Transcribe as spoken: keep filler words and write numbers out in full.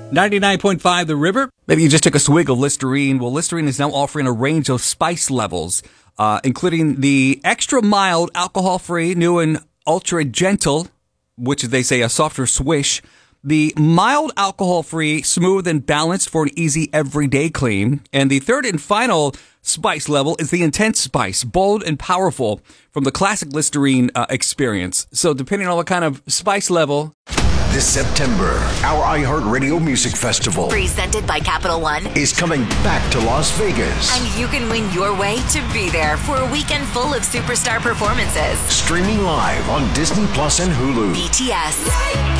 ninety-nine point five The River. Maybe you just took a swig of Listerine. Well, Listerine is now offering a range of spice levels, uh, including the extra mild, alcohol-free, new and ultra gentle, which is, they say, a softer swish. The mild, alcohol-free, smooth and balanced for an easy everyday clean. And the third and final spice level is the intense spice, bold and powerful, from the classic Listerine uh, experience. So depending on what kind of spice level. This September, our iHeartRadio Music Festival, presented by Capital One, is coming back to Las Vegas. And you can win your way to be there for a weekend full of superstar performances. Streaming live on Disney Plus and Hulu. B T S.